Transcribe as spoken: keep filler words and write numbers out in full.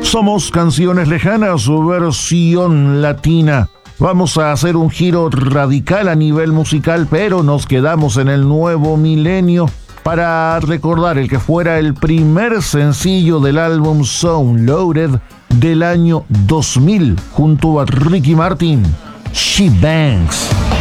Somos Canciones Lejanas, su versión latina. Vamos a hacer un giro radical a nivel musical, pero nos quedamos en el nuevo milenio para recordar el que fuera el primer sencillo del álbum Sound Loaded del año dos mil junto a Ricky Martin, She Bangs.